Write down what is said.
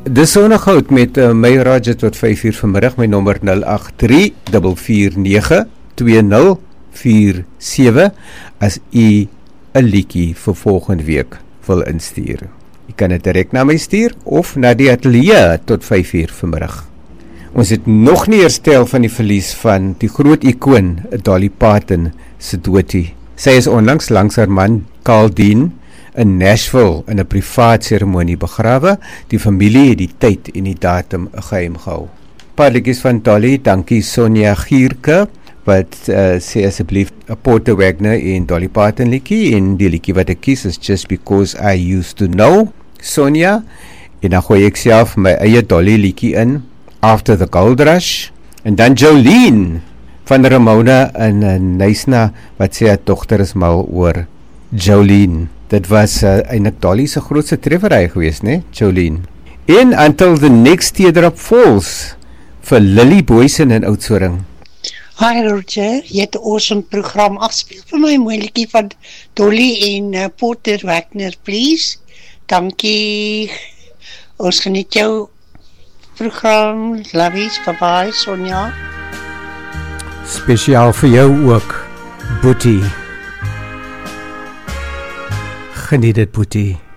Dis Sonnegoud met my Roger tot 5:00 vanmiddag, my nommer 083-449-2047 as u 'n liedjie vir volgende week wil instuur. U kan dit direk na my stuur of na die ateljee tot 5:00 vanmiddag. Ons het nog nie herstel van die verlies van die groot ikoon Dolly Parton se doodie. Sy is onlangs langs haar man Carl Dean in Nashville in 'n privaat seremonie begrawe. Die familie het die tyd en die datum geheim gehou. Paar liedjies van Dolly, dankie Sonja Gierke, wat sê asseblief 'n Porter Wagoner en Dolly Parton liedjie, en die liedjie wat ek kies is Just Because I Used to Know, Sonja, en dan gooi ek self my eie Dolly liedjie in, After the Gold Rush, en dan Jolene van Ramona in Nysna, wat sê haar dogter is mal oor Jolene. Dit was eintlik Dolly se grootste treffery geweest, né? Jolene. En Until the Next Teardrop Falls vir Lily Boysen in Oudtshoorn. Hi Roger, jy het 'n awesome program. Afspeel vir my mooi liedjie van Dolly en Porter Wagoner, please. Dankie. Ons geniet jou program. Lovies, bye-bye, Sonja. Spesiaal vir jou ook, Boetie. Geniet dit, Boetie.